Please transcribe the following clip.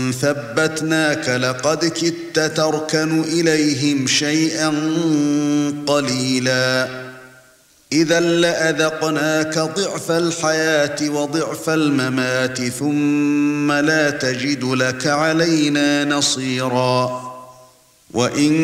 ثبتناك لقد كدت تركن إليهم شيئا قليلا إذا لأذقناك ضعف الحياة وضعف الممات ثم لا تجد لك علينا نصيرا وإن